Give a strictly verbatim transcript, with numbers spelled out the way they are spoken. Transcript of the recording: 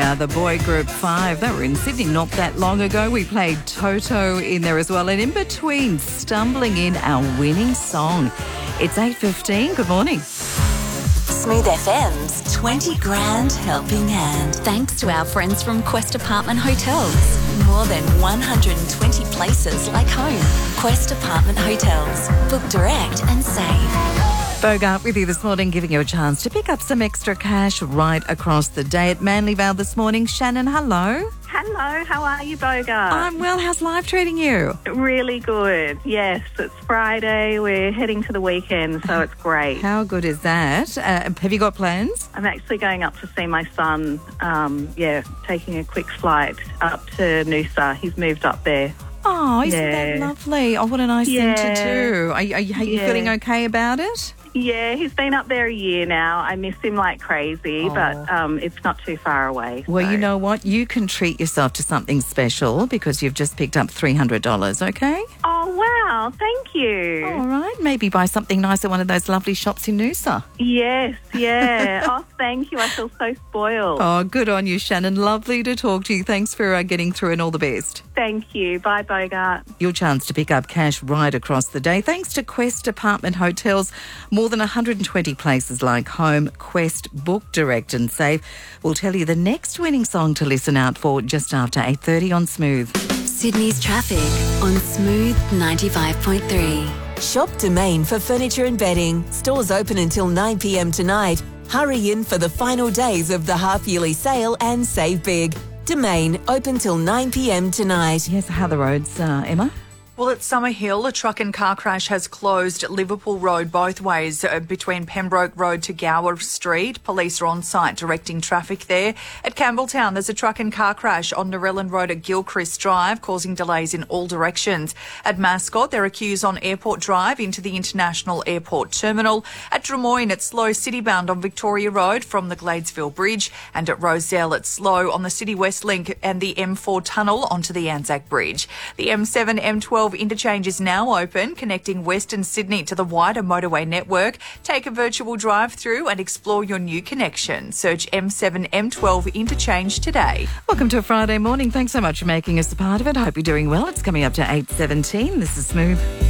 uh, the boy group Five. They were in Sydney not that long ago. We played Toto in there as well. And in between, stumbling in our winning song. It's eight fifteen. Good morning. Smooth F M's twenty grand helping hand. Thanks to our friends from Quest Apartment Hotels. More than one hundred twenty places like home. Quest Apartment Hotels. Book direct and save. Bogart with you this morning, giving you a chance to pick up some extra cash right across the day at Manly Vale this morning. Shannon, hello. Hello, how are you, Bogart? I'm well. How's life treating you? Really good. Yes, it's Friday. We're heading to the weekend, so it's great. How good is that? Uh, have you got plans? I'm actually going up to see my son, um, yeah, taking a quick flight up to Noosa. He's moved up there. Oh, isn't Yeah. that lovely? Oh, what a nice Yeah. thing to do. Are, you- are, you- are you Yeah. feeling okay about it? Yeah, he's been up there a year now. I miss him like crazy, Oh. but um, it's not too far away. Well, so- you know what? You can treat yourself to something special because you've just picked up three hundred dollars, okay? Oh, wow. Thank you. All right. Maybe buy something nice at one of those lovely shops in Noosa. Yes, yeah. Oh, thank you. I feel so spoiled. Oh, good on you, Shannon. Lovely to talk to you. Thanks for uh, getting through and all the best. Thank you. Bye, Bogart. Your chance to pick up cash right across the day. Thanks to Quest Apartment Hotels. More than one hundred twenty places like home. Quest, book, direct and save. We'll tell you the next winning song to listen out for just after eight thirty on Smooth. Sydney's traffic on Smooth ninety-five point three. Shop Domain for furniture and bedding. Stores open until nine p m tonight. Hurry in for the final days of the half-yearly sale and save big. Domain, open till nine p m tonight. Yes, how are the roads, uh, Emma? Well, at Summerhill, a truck and car crash has closed Liverpool Road both ways uh, between Pembroke Road to Gower Street. Police are on site directing traffic there. At Campbelltown, there's a truck and car crash on Narellan Road at Gilchrist Drive, causing delays in all directions. At Mascot, there are queues on Airport Drive into the International Airport Terminal. At Drummoyne, it's slow citybound on Victoria Road from the Gladesville Bridge. And at Rozelle, it's slow on the City West Link and the M four tunnel onto the Anzac Bridge. The M seven M twelve interchange is now open, connecting Western Sydney to the wider motorway network. Take a virtual drive through and explore your new connection. Search M seven M twelve interchange today. Welcome to a Friday morning. Thanks so much for making us a part of it. Hope you're doing well. It's coming up to eight seventeen. This is Smooth.